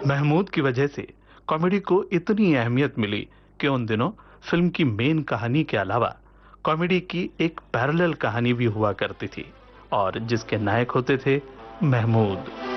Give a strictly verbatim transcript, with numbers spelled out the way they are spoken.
महमूद की वजह से कॉमेडी को इतनी अहमियत मिली कि उन दिनों फिल्म की मेन कहानी के अलावा कॉमेडी की एक पैरेलल कहानी भी हुआ करती थी और जिसके नायक होते थे महमूद।